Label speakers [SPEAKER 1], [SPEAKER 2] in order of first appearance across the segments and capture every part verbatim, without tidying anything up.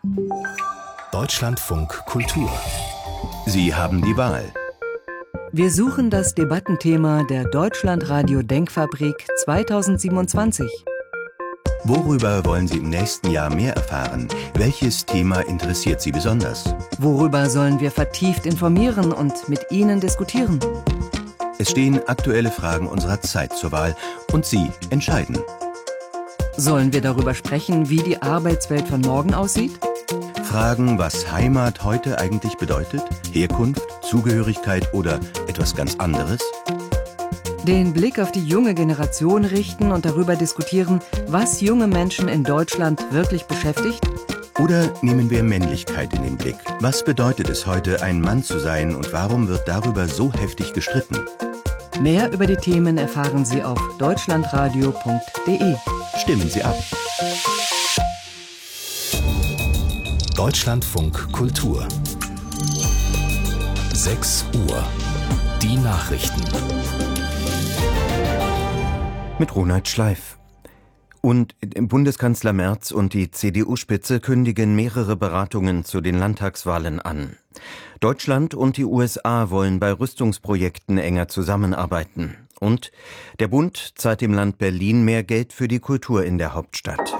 [SPEAKER 1] Deutschlandfunk Kultur. Sie haben die Wahl.
[SPEAKER 2] Wir suchen das Debattenthema der Deutschlandradio Denkfabrik zweitausendsiebenundzwanzig.
[SPEAKER 1] Worüber wollen Sie im nächsten Jahr mehr erfahren? Welches Thema interessiert Sie besonders?
[SPEAKER 2] Worüber sollen wir vertieft informieren und mit Ihnen diskutieren?
[SPEAKER 1] Es stehen aktuelle Fragen unserer Zeit zur Wahl und Sie entscheiden.
[SPEAKER 2] Sollen wir darüber sprechen, wie die Arbeitswelt von morgen aussieht?
[SPEAKER 1] Fragen, was Heimat heute eigentlich bedeutet? Herkunft, Zugehörigkeit oder etwas ganz anderes?
[SPEAKER 2] Den Blick auf die junge Generation richten und darüber diskutieren, was junge Menschen in Deutschland wirklich beschäftigt?
[SPEAKER 1] Oder nehmen wir Männlichkeit in den Blick? Was bedeutet es heute, ein Mann zu sein und warum wird darüber so heftig gestritten?
[SPEAKER 2] Mehr über die Themen erfahren Sie auf deutschlandradio punkt de.
[SPEAKER 1] Stimmen Sie ab. Deutschlandfunk Kultur. sechs Uhr. Die Nachrichten.
[SPEAKER 3] Mit Ronald Schleif. Und Bundeskanzler Merz und die C D U-Spitze kündigen mehrere Beratungen zu den Landtagswahlen an. Deutschland und die U S A wollen bei Rüstungsprojekten enger zusammenarbeiten. Und der Bund zahlt dem Land Berlin mehr Geld für die Kultur in der Hauptstadt.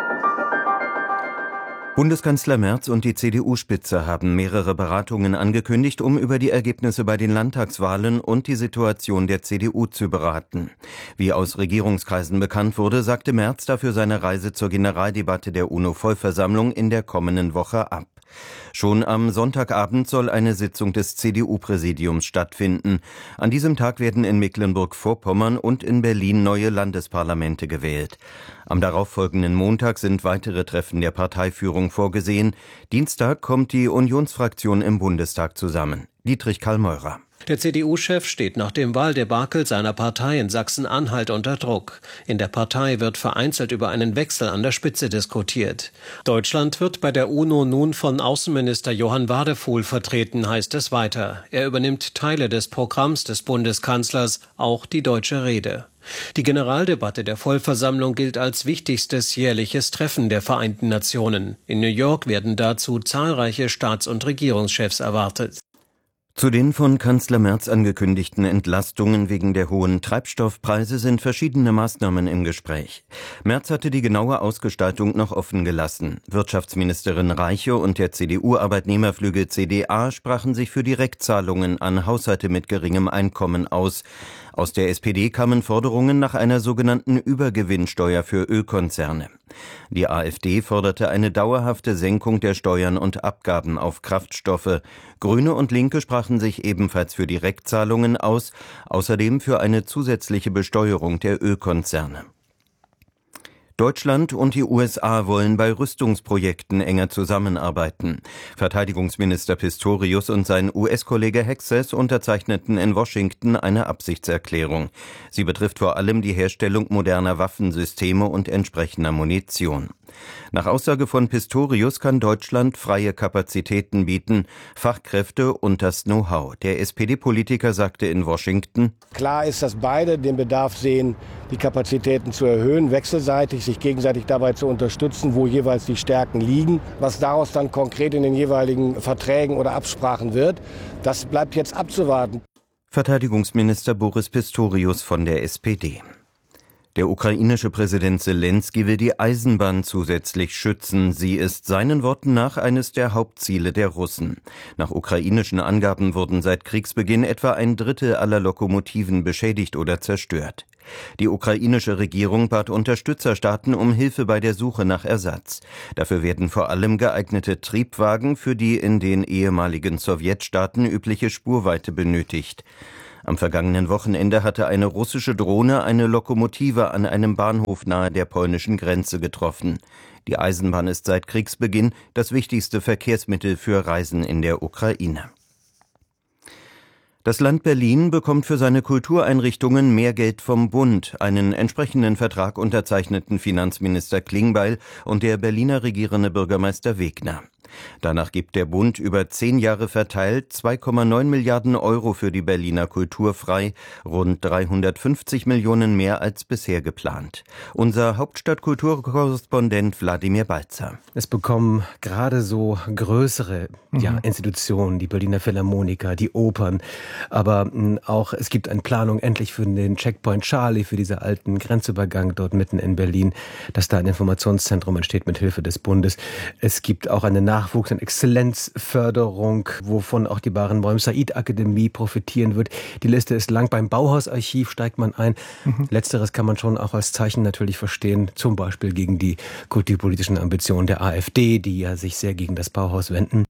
[SPEAKER 3] Bundeskanzler Merz und die C D U-Spitze haben mehrere Beratungen angekündigt, um über die Ergebnisse bei den Landtagswahlen und die Situation der C D U zu beraten. Wie aus Regierungskreisen bekannt wurde, sagte Merz dafür seine Reise zur Generaldebatte der UNO-Vollversammlung in der kommenden Woche ab. Schon am Sonntagabend soll eine Sitzung des C D U-Präsidiums stattfinden. An diesem Tag werden in Mecklenburg-Vorpommern und in Berlin neue Landesparlamente gewählt. Am darauffolgenden Montag sind weitere Treffen der Parteiführung vorgesehen. Dienstag kommt die Unionsfraktion im Bundestag zusammen. Dietrich Karl-Meurer.
[SPEAKER 4] Der C D U-Chef steht nach dem Wahldebakel seiner Partei in Sachsen-Anhalt unter Druck. In der Partei wird vereinzelt über einen Wechsel an der Spitze diskutiert. Deutschland wird bei der UNO nun von Außenminister Johann Wadephul vertreten, heißt es weiter. Er übernimmt Teile des Programms des Bundeskanzlers, auch die deutsche Rede. Die Generaldebatte der Vollversammlung gilt als wichtigstes jährliches Treffen der Vereinten Nationen. In New York werden dazu zahlreiche Staats- und Regierungschefs erwartet.
[SPEAKER 3] Zu den von Kanzler Merz angekündigten Entlastungen wegen der hohen Treibstoffpreise sind verschiedene Maßnahmen im Gespräch. Merz hatte die genaue Ausgestaltung noch offen gelassen. Wirtschaftsministerin Reiche und der C D U-Arbeitnehmerflügel C D A sprachen sich für Direktzahlungen an Haushalte mit geringem Einkommen aus. Aus der S P D kamen Forderungen nach einer sogenannten Übergewinnsteuer für Ölkonzerne. Die AfD forderte eine dauerhafte Senkung der Steuern und Abgaben auf Kraftstoffe. Grüne und Linke sprachen sich ebenfalls für Direktzahlungen aus, außerdem für eine zusätzliche Besteuerung der Ölkonzerne. Deutschland und die U S A wollen bei Rüstungsprojekten enger zusammenarbeiten. Verteidigungsminister Pistorius und sein U S-Kollege Hexes unterzeichneten in Washington eine Absichtserklärung. Sie betrifft vor allem die Herstellung moderner Waffensysteme und entsprechender Munition. Nach Aussage von Pistorius kann Deutschland freie Kapazitäten bieten, Fachkräfte und das Know-how. Der S P D-Politiker sagte in Washington:
[SPEAKER 5] Klar ist, dass beide den Bedarf sehen, die Kapazitäten zu erhöhen, wechselseitig, sich gegenseitig dabei zu unterstützen, wo jeweils die Stärken liegen. Was daraus dann konkret in den jeweiligen Verträgen oder Absprachen wird, das bleibt jetzt abzuwarten.
[SPEAKER 3] Verteidigungsminister Boris Pistorius von der S P D. Der ukrainische Präsident Selenskyj will die Eisenbahn zusätzlich schützen. Sie ist seinen Worten nach eines der Hauptziele der Russen. Nach ukrainischen Angaben wurden seit Kriegsbeginn etwa ein Drittel aller Lokomotiven beschädigt oder zerstört. Die ukrainische Regierung bat Unterstützerstaaten um Hilfe bei der Suche nach Ersatz. Dafür werden vor allem geeignete Triebwagen für die in den ehemaligen Sowjetstaaten übliche Spurweite benötigt. Am vergangenen Wochenende hatte eine russische Drohne eine Lokomotive an einem Bahnhof nahe der polnischen Grenze getroffen. Die Eisenbahn ist seit Kriegsbeginn das wichtigste Verkehrsmittel für Reisen in der Ukraine. Das Land Berlin bekommt für seine Kultureinrichtungen mehr Geld vom Bund. Einen entsprechenden Vertrag unterzeichneten Finanzminister Klingbeil und der Berliner regierende Bürgermeister Wegner. Danach gibt der Bund über zehn Jahre verteilt zwei Komma neun Milliarden Euro für die Berliner Kultur frei, rund dreihundertfünfzig Millionen mehr als bisher geplant. Unser Hauptstadtkulturkorrespondent Wladimir Balzer.
[SPEAKER 6] Es bekommen gerade so größere mhm. ja, Institutionen, die Berliner Philharmoniker, die Opern, aber mh, auch es gibt eine Planung endlich für den Checkpoint Charlie, für diesen alten Grenzübergang dort mitten in Berlin, dass da ein Informationszentrum entsteht mit Hilfe des Bundes. Es gibt auch eine Nachwuchs- und Exzellenzförderung, wovon auch die Barenboim-Said-Akademie profitieren wird. Die Liste ist lang. Beim Bauhausarchiv steigt man ein. Mhm. Letzteres kann man schon auch als Zeichen natürlich verstehen, zum Beispiel gegen die kulturpolitischen Ambitionen der AfD, die ja sich sehr gegen das Bauhaus wenden.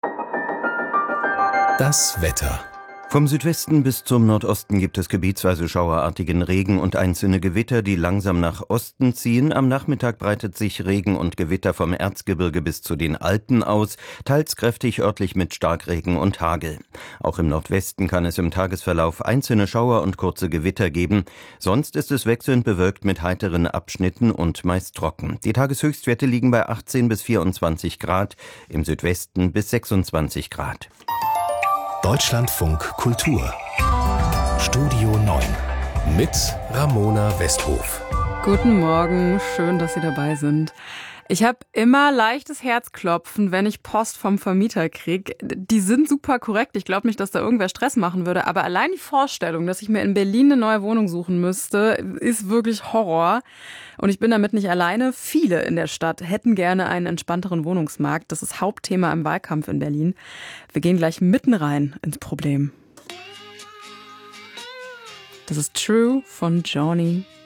[SPEAKER 1] Das Wetter.
[SPEAKER 3] Vom Südwesten bis zum Nordosten gibt es gebietsweise schauerartigen Regen und einzelne Gewitter, die langsam nach Osten ziehen. Am Nachmittag breitet sich Regen und Gewitter vom Erzgebirge bis zu den Alpen aus, teils kräftig örtlich mit Starkregen und Hagel. Auch im Nordwesten kann es im Tagesverlauf einzelne Schauer und kurze Gewitter geben. Sonst ist es wechselnd bewölkt mit heiteren Abschnitten und meist trocken. Die Tageshöchstwerte liegen bei achtzehn bis vierundzwanzig Grad, im Südwesten bis sechsundzwanzig Grad.
[SPEAKER 1] Deutschlandfunk Kultur Studio neun mit Ramona Westhof.
[SPEAKER 7] Guten Morgen, schön, dass Sie dabei sind. Ich habe immer leichtes Herzklopfen, wenn ich Post vom Vermieter kriege. Die sind super korrekt. Ich glaube nicht, dass da irgendwer Stress machen würde. Aber allein die Vorstellung, dass ich mir in Berlin eine neue Wohnung suchen müsste, ist wirklich Horror. Und ich bin damit nicht alleine. Viele in der Stadt hätten gerne einen entspannteren Wohnungsmarkt. Das ist Hauptthema im Wahlkampf in Berlin. Wir gehen gleich mitten rein ins Problem. Das ist True von Johnny